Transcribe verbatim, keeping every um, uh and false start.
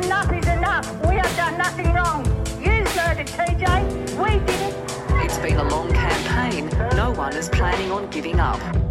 enough is enough. We have done nothing wrong. You murdered T J. We did it. It's been a long campaign. No one is planning on giving up.